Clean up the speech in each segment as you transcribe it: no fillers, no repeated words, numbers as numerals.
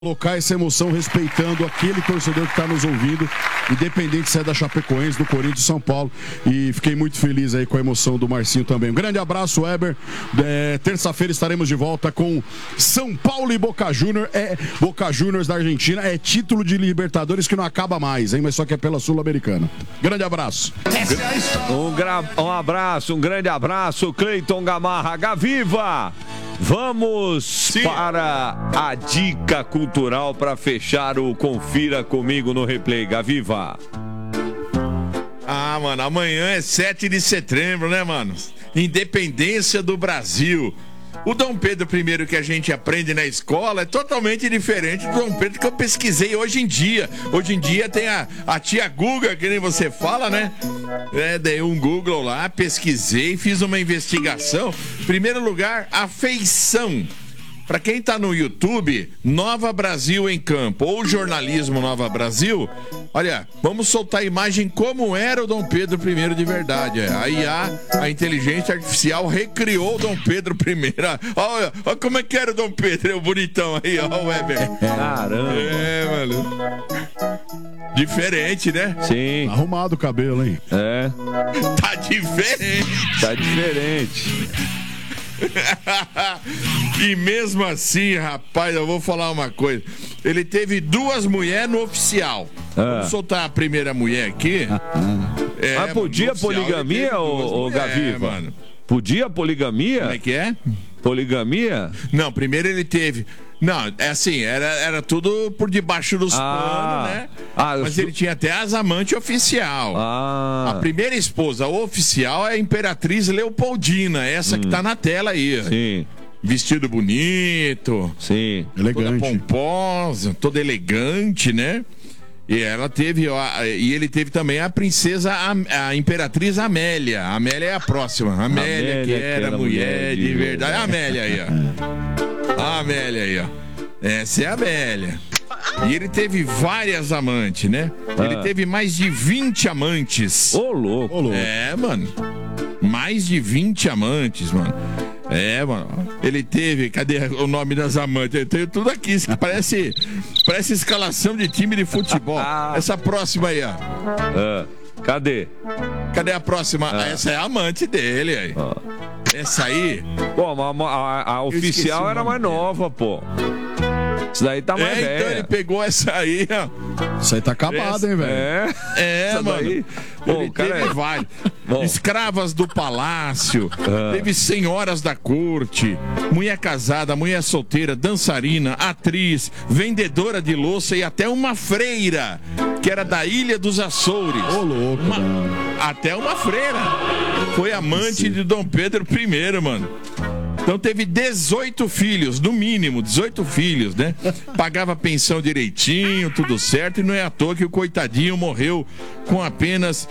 Colocar essa emoção respeitando aquele torcedor que está nos ouvindo, independente se é da Chapecoense, do Corinthians, São Paulo, e fiquei muito feliz aí com a emoção do Marcinho também. Um grande abraço, Weber. Terça-feira estaremos de volta com São Paulo e Boca Juniors. Boca Juniors da Argentina, é título de Libertadores que não acaba mais, hein? Mas só que é pela Sul-Americana. Grande abraço. Um grande abraço, Cleiton Gamarra, Gaviva. Vamos para a dica cultural para fechar o Confira Comigo no Replay, Gaviva. Mano, amanhã é 7 de setembro, né, mano? Independência do Brasil. O Dom Pedro I que a gente aprende na escola é totalmente diferente do Dom Pedro que eu pesquisei hoje em dia. Hoje em dia tem a tia Guga, que nem você fala, né? Dei um Google lá, pesquisei, fiz uma investigação. Primeiro lugar, a feição. Para quem tá no YouTube, Nova Brasil em Campo, ou Jornalismo Nova Brasil, olha, vamos soltar a imagem como era o Dom Pedro I de verdade. A IA, a inteligência artificial, recriou o Dom Pedro I. Olha como é que era o Dom Pedro, o bonitão aí, ó, o Weber. Caramba. Mano. Diferente, né? Sim. Arrumado o cabelo, hein? Tá diferente. Tá diferente. E mesmo assim, rapaz, eu vou falar uma coisa. Ele teve 2 mulheres no oficial. Vamos soltar a primeira mulher aqui. Mas podia poligamia, ô Gaviva? Mano. Podia poligamia? Como é que é? Poligamia? Não, primeiro ele teve... Não, é assim, era tudo por debaixo dos panos, né? Mas ele tinha até as amantes oficial. A primeira esposa oficial é a Imperatriz Leopoldina, essa que tá na tela aí. Sim. Vestido bonito. Sim. Elegante. Toda pomposa, toda elegante, né? E ela teve, e ele teve também a princesa, a Imperatriz Amélia. A Amélia é a próxima. Amélia que era mulher de verdade. A Amélia aí, ó. A Amélia aí, ó. Essa é a Amélia. E ele teve várias amantes, né? Ele teve mais de 20 amantes. Ô, louco. Mano. Mais de 20 amantes, mano. Mano. Ele teve... Cadê o nome das amantes? Eu tenho tudo aqui. Parece escalação de time de futebol. Essa próxima aí, ó. Cadê? Cadê a próxima? Essa é a amante dele aí. Essa aí... Pô, a oficial era mais nova, pô. Isso daí tá mais velha. Então ele pegou essa aí, ó. Isso aí tá acabado, hein, velho? Mano. Daí... Ele teve vários. Escravas do palácio, teve senhoras da corte, mulher casada, mulher solteira, dançarina, atriz, vendedora de louça e até uma freira, que era da Ilha dos Açores. Ô, louco, até uma freira. Foi amante de Dom Pedro I, mano. Então teve 18 filhos, no mínimo, 18 filhos, né? Pagava pensão direitinho, tudo certo, e não é à toa que o coitadinho morreu com apenas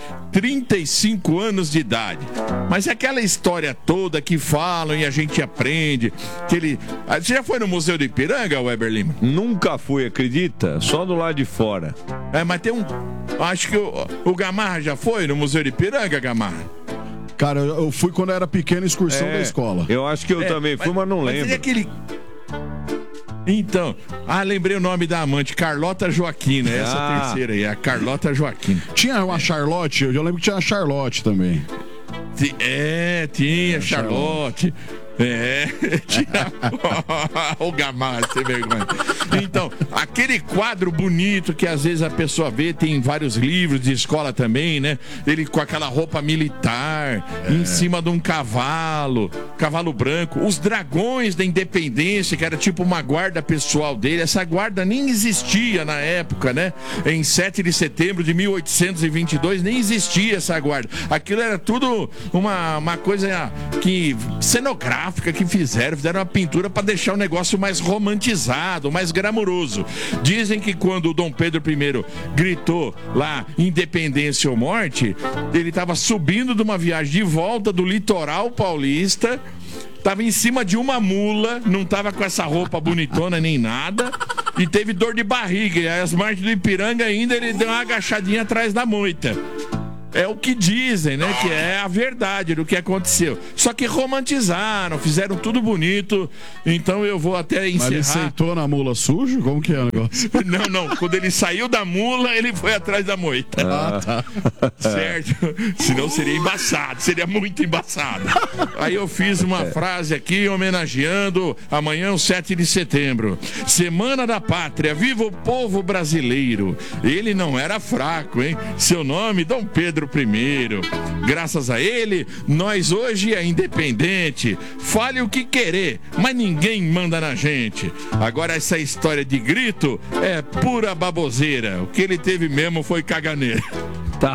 35 anos de idade. Mas é aquela história toda que falam e a gente aprende, que ele... Você já foi no Museu do Ipiranga, Weber Lima? Nunca fui, acredita? Só do lado de fora. Mas tem um... Acho que o Gamarra já foi no Museu do Ipiranga, Gamarra? Cara, eu fui quando era pequena, excursão da escola. Eu acho que eu também fui, mas não lembro. Aquele... Então, lembrei o nome da amante, Carlota Joaquina, essa terceira aí, a Carlota Joaquina. Tinha uma Charlotte, eu lembro que tinha a Charlotte também. Tinha Charlotte. Tinha... O Gamarra, sem vergonha. Então, aquele quadro bonito que às vezes a pessoa vê, tem vários livros de escola também, né? Ele com aquela roupa militar, em cima de um cavalo branco. Os dragões da independência, que era tipo uma guarda pessoal dele. Essa guarda nem existia na época, né? Em 7 de setembro de 1822, nem existia essa guarda. Aquilo era tudo uma coisa cenográfica que fizeram uma pintura para deixar o negócio mais romantizado, mais glamouroso. Dizem que quando o Dom Pedro I gritou lá independência ou morte, ele estava subindo de uma viagem de volta do litoral paulista, estava em cima de uma mula, não estava com essa roupa bonitona nem nada, e teve dor de barriga. E as margens do Ipiranga ainda ele deu uma agachadinha atrás da moita. é o que dizem, né? Que é a verdade do que aconteceu. Só que romantizaram, fizeram tudo bonito. Então eu vou até encerrar. Mas ele sentou na mula sujo? Como que é o negócio? Não. Quando ele saiu da mula, ele foi atrás da moita. Tá. Certo? Senão seria embaçado. Seria muito embaçado. Aí eu fiz uma frase aqui homenageando amanhã, o 7 de setembro. Semana da Pátria. Viva o povo brasileiro. Ele não era fraco, hein? Seu nome, Dom Pedro I. Graças a ele, nós hoje é independente. Fale o que querer, mas ninguém manda na gente. Agora essa história de grito é pura baboseira. O que ele teve mesmo foi caganeira. Tá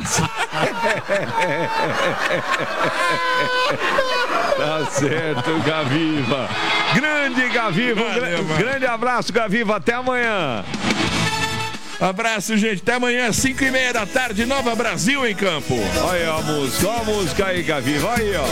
certo, Gaviva. Grande Gaviva. Grande abraço, Gaviva. Até amanhã. Abraço, gente. Até amanhã, 5:30 da tarde, Nova Brasil em campo. Olha a música aí, Gaviva. Aí, ó.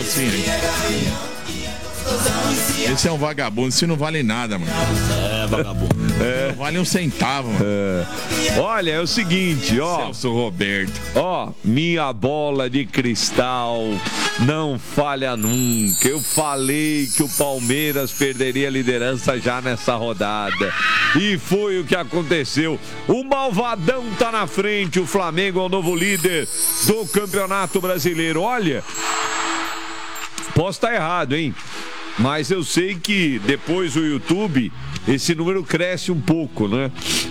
Esse é um vagabundo, isso não vale nada, mano. É, vagabundo. Não vale um centavo, mano. Olha, é o seguinte, ó. Celso Roberto. Ó, minha bola de cristal não falha nunca. Eu falei que o Palmeiras perderia a liderança já nessa rodada. E foi o que aconteceu. O Malvadão tá na frente. O Flamengo é o novo líder do Campeonato Brasileiro. Olha, posso estar errado, hein? Mas eu sei que depois o YouTube, esse número cresce um pouco, né?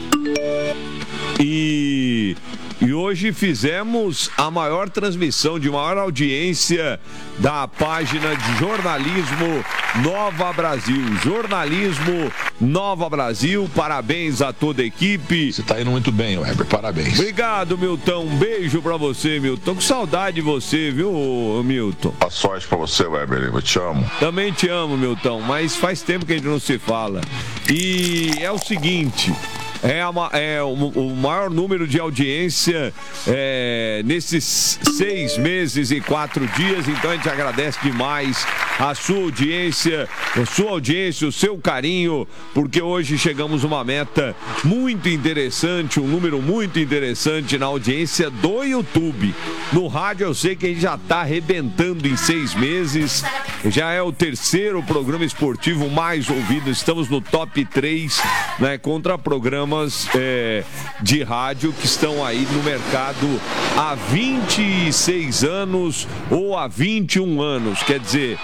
E hoje fizemos a maior transmissão de maior audiência da página de jornalismo Nova Brasil. Jornalismo Nova Brasil, parabéns a toda a equipe. Você tá indo muito bem, Weber, parabéns. Obrigado, Milton. Um beijo pra você, Milton. Tô com saudade de você, viu, Milton? A sorte pra você, Weber, eu te amo. Também te amo, Milton, mas faz tempo que a gente não se fala. E é o seguinte... o maior número de audiência nesses 6 meses e 4 dias, então a gente agradece demais a sua audiência, o seu carinho, porque hoje chegamos a uma meta muito interessante, um número muito interessante na audiência do YouTube. No rádio eu sei que a gente já está arrebentando em 6 meses, já é o 3º programa esportivo mais ouvido, estamos no top 3, né, contra programas de rádio que estão aí no mercado há 26 anos ou há 21 anos. Quer dizer,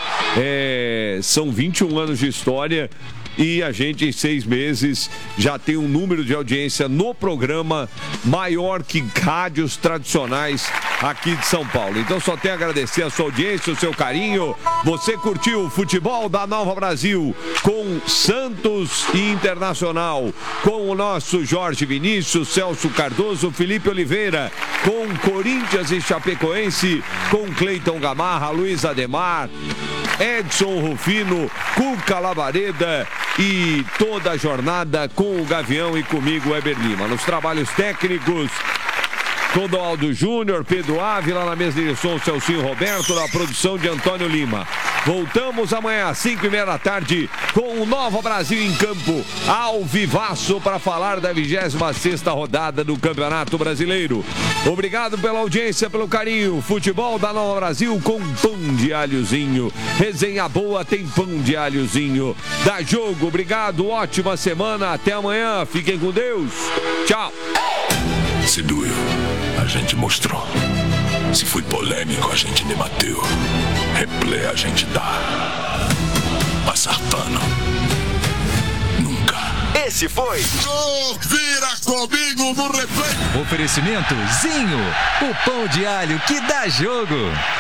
são 21 anos de história e a gente em 6 meses já tem um número de audiência no programa maior que rádios tradicionais aqui de São Paulo. Então só tenho a agradecer a sua audiência, o seu carinho. Você curtiu o futebol da Nova Brasil com Santos e Internacional, com o nosso Jorge Vinícius, Celso Cardoso, Felipe Oliveira, com Corinthians e Chapecoense, com Cleiton Gamarra, Luiz Ademar, Edson Rufino, Cuca Labareda e toda a jornada com o Gavião e comigo, Weber Lima. Nos trabalhos técnicos, Clodoaldo Júnior, Pedro Ávila, na mesa de som, Celcinho Roberto, na produção de Antônio Lima. Voltamos amanhã às 5:30 da tarde com o Nova Brasil em campo, ao vivaço, para falar da 26ª rodada do Campeonato Brasileiro. Obrigado pela audiência, pelo carinho. Futebol da Nova Brasil com pão de alhozinho. Resenha boa tem pão de alhozinho. Dá jogo, obrigado, ótima semana. Até amanhã, fiquem com Deus. Tchau. Se doeu, a gente mostrou. Se foi polêmico, a gente debateu. Replay a gente dá. Passar pano. Nunca. Esse foi Vira comigo no replay. Oferecimento Zinho, o pão de alho que dá jogo.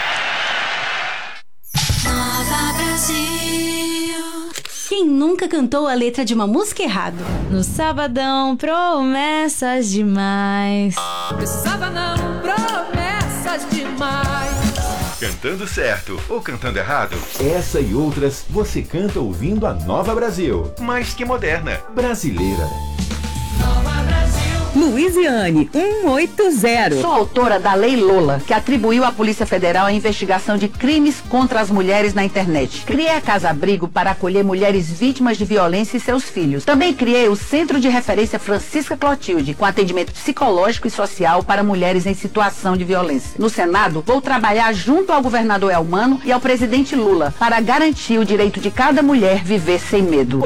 Nova Brasil. Quem nunca cantou a letra de uma música errado? No sabadão, promessas demais. No sabadão, promessas demais. Cantando certo ou cantando errado? Essa e outras você canta ouvindo a Nova Brasil. Mais que moderna, brasileira. Nova Brasil. Luiziane, 180. Sou autora da Lei Lola, que atribuiu à Polícia Federal a investigação de crimes contra as mulheres na internet. Criei a Casa Abrigo para acolher mulheres vítimas de violência e seus filhos. Também criei o Centro de Referência Francisca Clotilde, com atendimento psicológico e social para mulheres em situação de violência. No Senado, vou trabalhar junto ao governador Elmano e ao presidente Lula para garantir o direito de cada mulher viver sem medo.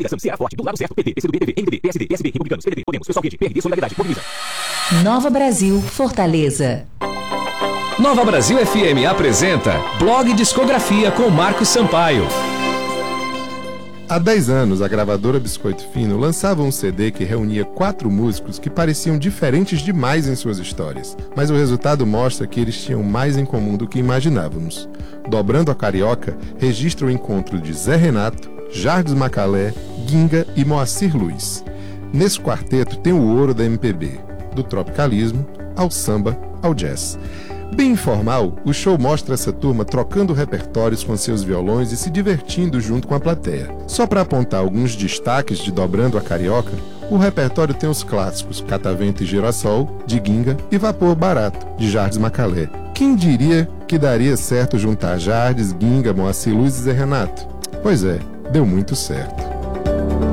Nova Brasil, Fortaleza. Nova Brasil FM apresenta Blog Discografia com Marcos Sampaio. Há 10 anos, a gravadora Biscoito Fino lançava um CD que reunia 4 músicos que pareciam diferentes demais em suas histórias, mas o resultado mostra que eles tinham mais em comum do que imaginávamos. Dobrando a Carioca, registra o encontro de Zé Renato, Jardes Macalé, Ginga e Moacir Luiz. Nesse quarteto tem o ouro da MPB, do tropicalismo ao samba ao jazz. Bem informal, o show mostra essa turma trocando repertórios com seus violões e se divertindo junto com a plateia. Só para apontar alguns destaques de Dobrando a Carioca, o repertório tem os clássicos Catavento e Girassol, de Ginga, e Vapor Barato, de Jardes Macalé. Quem diria que daria certo juntar Jardes, Ginga, Moacir Luiz e Zé Renato? Pois é, deu muito certo.